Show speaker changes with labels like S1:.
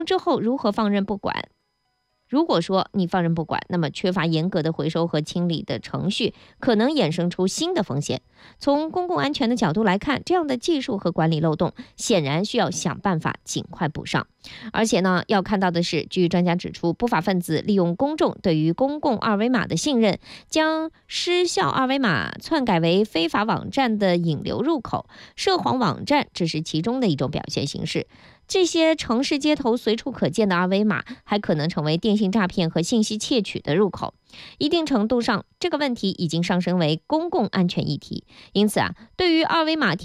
S1: 之后如何放任不管？如果说你放任不管，那么缺乏严格的回收和清理的程序，可能衍生出新的风险。从公共安全的角度来看，这样的技术和管理漏洞显然需要想办法尽快补上。而且呢，要看到的是，据专家指出，不法分子利用公众对于公共二维码的信任，将失效二维码篡改为非法网站的引流入口，涉黄网站只是其中的一种表现形式。这些城市街头随处可见的二维码，还可能成为电信诈骗和信息窃取的入口。一定程度上，这个问题已经上升为公共安全议题。因此对于二维码